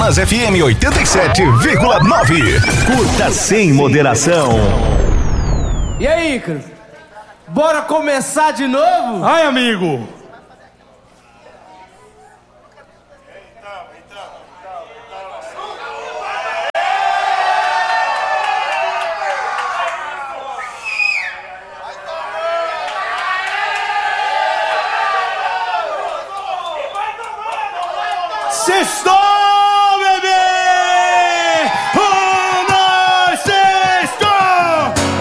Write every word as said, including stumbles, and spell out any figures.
Mas F M oitenta e sete vírgula nove. Curta sem moderação. E aí, Ícaro? Bora começar de novo? Ai, amigo! Sextou!